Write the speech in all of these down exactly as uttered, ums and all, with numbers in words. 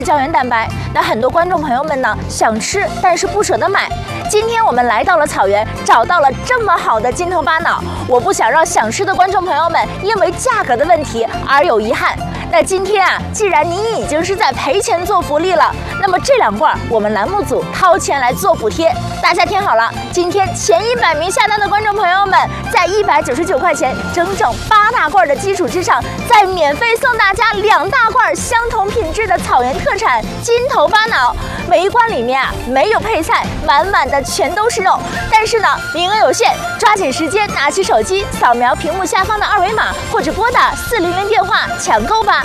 胶原蛋白。那很多观众朋友们呢想吃，但是不舍得买。今天我们来到了草原，找到了这么好的金头巴脑，我不想让想吃的观众朋友们因为价格的问题而有遗憾。那今天啊，既然您已经是在赔钱做福利了，那么这两罐我们栏目组掏钱来做补贴。大家听好了，今天前一百名下单的观众朋友们，在一百九十九块钱整整八大罐的基础之上，再免费送大家两大罐相同品质的草原特产金头巴脑。每一罐里面啊没有配菜，满满的全都是肉。但是呢，名额有限，抓紧时间拿起手机扫描屏幕下方的二维码，或者拨打四零零电话抢购吧。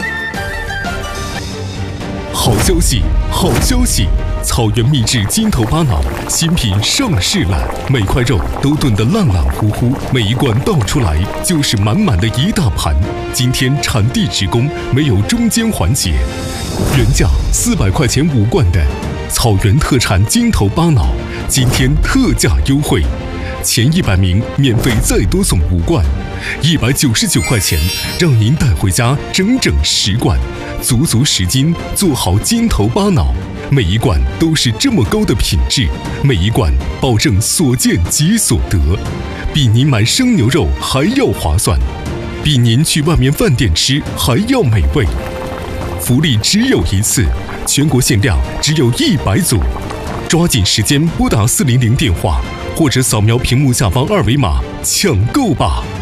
好消息，好消息！草原秘制金头巴脑新品上市了，每块肉都炖得烂烂乎乎，每一罐倒出来就是满满的一大盘。今天产地直供，没有中间环节。原价四百块钱五罐的草原特产金头巴脑，今天特价优惠，前一百名免费再多送五罐，一百九十九块钱，让您带回家整整十罐，足足十斤，做好金头巴脑。每一罐都是这么高的品质，每一罐保证所见即所得，比您买生牛肉还要划算，比您去外面饭店吃还要美味。福利只有一次，全国限量只有一百组，抓紧时间拨打四零零电话，或者扫描屏幕下方二维码抢购吧。